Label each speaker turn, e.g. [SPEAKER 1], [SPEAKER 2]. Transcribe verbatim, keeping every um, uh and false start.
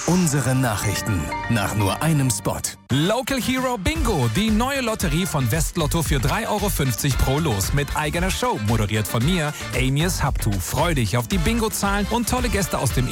[SPEAKER 1] Unsere Nachrichten nach nur einem Spot.
[SPEAKER 2] Local Hero Bingo, die neue Lotterie von Westlotto für drei Euro fünfzig pro Los mit eigener Show, moderiert von mir, Amias Habtu. Freu dich auf die Bingo-Zahlen und tolle Gäste aus dem